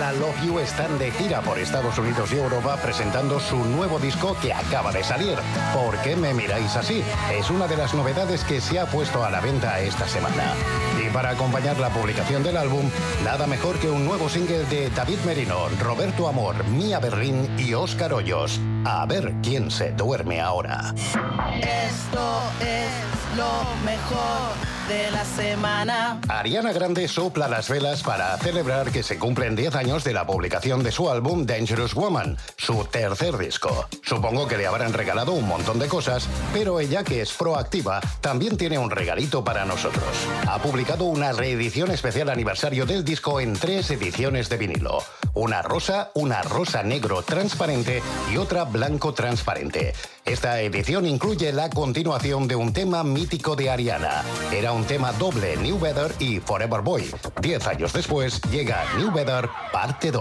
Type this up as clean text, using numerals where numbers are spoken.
Ariana Love You están de gira por Estados Unidos y Europa presentando su nuevo disco que acaba de salir. ¿Por qué me miráis así? Es una de las novedades que se ha puesto a la venta esta semana. Y para acompañar la publicación del álbum, nada mejor que un nuevo single de David Merino, Roberto Amor, Mía Berrín y Óscar Hoyos. A ver quién se duerme ahora. Esto es lo mejor de la semana. Ariana Grande sopla las velas para celebrar que se cumplen 10 años de la publicación de su álbum Dangerous Woman, su tercer disco. Supongo que le habrán regalado un montón de cosas, pero ella, que es proactiva, también tiene un regalito para nosotros. Ha publicado una reedición especial aniversario del disco en 3 ediciones de vinilo. Una rosa negro transparente y otra blanco transparente. Esta edición incluye la continuación de un tema mítico de Ariana. Era un tema doble, New Better y Forever Boy. 10 años después llega New Better, parte 2.